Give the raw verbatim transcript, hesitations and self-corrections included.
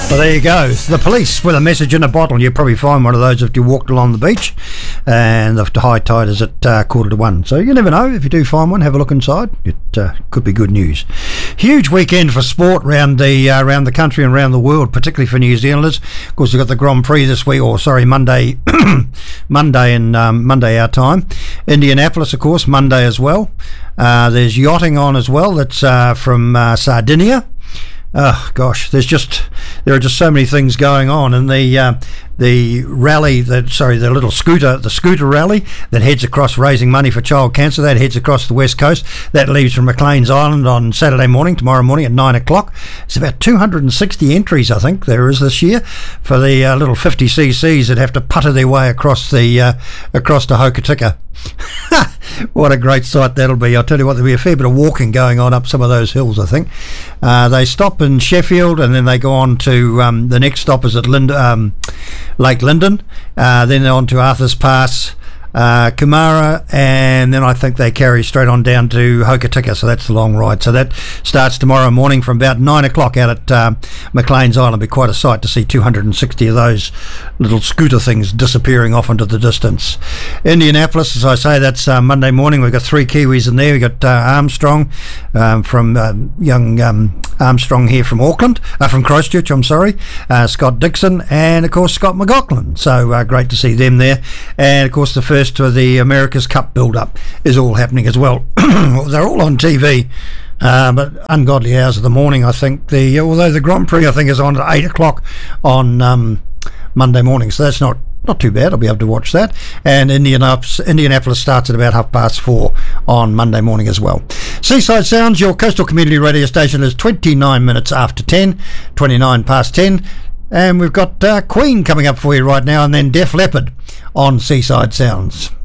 Well, there you go. The police with a message in a bottle. You'll probably find one of those if you walked along the beach, and the high tide is at uh, quarter to one. So you never know. If you do find one, have a look inside. It uh, could be good news. Huge weekend for sport around the uh, around the country and around the world, particularly for New Zealanders. Of course, we've got the Grand Prix this week, or sorry, Monday, Monday and um, Monday our time. Indianapolis, of course, Monday as well. Uh, there's yachting on as well. That's uh, from uh, Sardinia. Oh gosh, there's just there are just so many things going on, and the uh, the rally that sorry the little scooter the scooter rally that heads across raising money for child cancer, that heads across the west coast. That leaves from Maclean's Island on Saturday morning, tomorrow morning at nine o'clock. It's about two hundred sixty entries, I think there is this year, for the uh, little fifty c c's that have to putter their way across the uh, across to Hokitika. What a great sight that'll be. I'll tell you what, there'll be a fair bit of walking going on up some of those hills, I think. Uh, they stop in Sheffield, and then they go on to um, the next stop is at Lind- um, Lake Linden, uh, then they're on to Arthur's Pass, uh, Kumara, and then I think they carry straight on down to Hokitika, so that's the long ride. So that starts tomorrow morning from about nine o'clock out at uh, Maclean's Island. It'll be quite a sight to see two hundred sixty of those little scooter things disappearing off into the distance. Indianapolis, as I say, that's uh, Monday morning. We've got three Kiwis in there. We've got uh, Armstrong um, from uh, young um, Armstrong here from Auckland, uh, from Christchurch, I'm sorry, uh, Scott Dixon, and of course Scott McLaughlin. So uh, great to see them there. And of course the first to the America's Cup build-up is all happening as well. They're all on T V. Uh, but ungodly hours of the morning, I think. The although the Grand Prix, I think, is on at eight o'clock on um, Monday morning, so that's not not too bad. I'll be able to watch that. And Indianapolis, Indianapolis starts at about half past four on Monday morning as well. Seaside Sounds, your coastal community radio station, is twenty-nine minutes after ten, twenty-nine past ten. And we've got uh, Queen coming up for you right now, and then Def Leppard on Seaside Sounds.